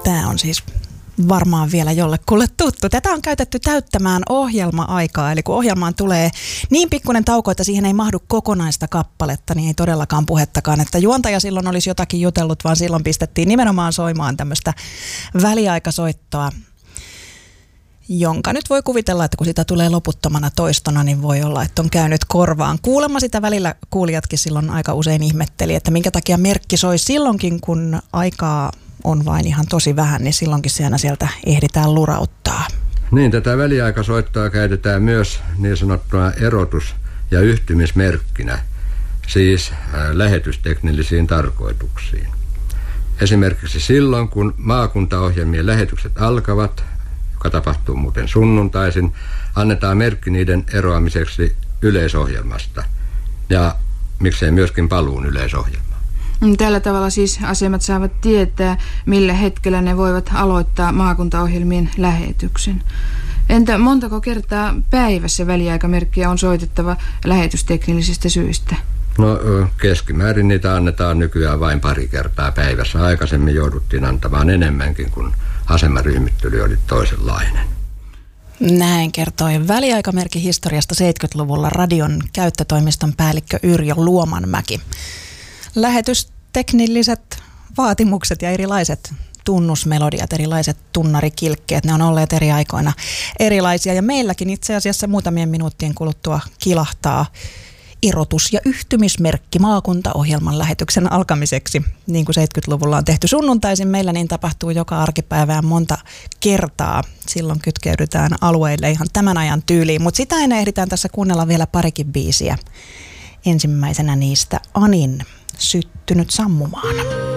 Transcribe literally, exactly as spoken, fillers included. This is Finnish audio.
Tämä on siis varmaan vielä jollekulle tuttu. Tätä on käytetty täyttämään ohjelma-aikaa, eli kun ohjelmaan tulee niin pikkuinen tauko, että siihen ei mahdu kokonaista kappaletta, niin ei todellakaan puhettakaan, että juontaja silloin olisi jotakin jutellut, vaan silloin pistettiin nimenomaan soimaan tämmöistä väliaikasoittoa, jonka nyt voi kuvitella, että kun sitä tulee loputtomana toistona, niin voi olla, että on käynyt korvaan. Kuulemma sitä välillä kuulijatkin silloin aika usein ihmetteli, että minkä takia merkki soi silloinkin, kun aikaa on vain ihan tosi vähän, niin silloinkin se aina sieltä ehditään lurauttaa. Niin, tätä väliaikasoittoa käytetään myös niin sanottuna erotus- ja yhtymismerkkinä, siis lähetysteknillisiin tarkoituksiin. Esimerkiksi silloin, kun maakuntaohjelmien lähetykset alkavat, joka tapahtuu muuten sunnuntaisin, annetaan merkki niiden eroamiseksi yleisohjelmasta ja miksei myöskin paluun yleisohjelmaan. Tällä tavalla siis asemat saavat tietää, millä hetkellä ne voivat aloittaa maakuntaohjelmien lähetyksen. Entä montako kertaa päivässä väliaikamerkkiä on soitettava lähetysteknisistä syistä? No keskimäärin niitä annetaan nykyään vain pari kertaa päivässä. Aikaisemmin jouduttiin antamaan enemmänkin, kun asemaryhmittely oli toisenlainen. Näin kertoi väliaikamerkin historiasta seitsemänkymmentäluvulla radion käyttötoimiston päällikkö Yrjö Luomanmäki. Lähetysteknilliset vaatimukset ja erilaiset tunnusmelodiat, erilaiset tunnarikilkkeet, ne on olleet eri aikoina erilaisia. Ja meilläkin itse asiassa muutamien minuuttien kuluttua kilahtaa erotus- ja yhtymismerkki maakuntaohjelman lähetyksen alkamiseksi. Niin kuin seitsemänkymmentäluvulla on tehty sunnuntaisin meillä, niin tapahtuu joka arkipäivään monta kertaa. Silloin kytkeydytään alueille ihan tämän ajan tyyliin, mutta sitä ennen ehditään tässä kuunnella vielä parikin biisiä. Ensimmäisenä niistä Anin Syttynyt sammumaan.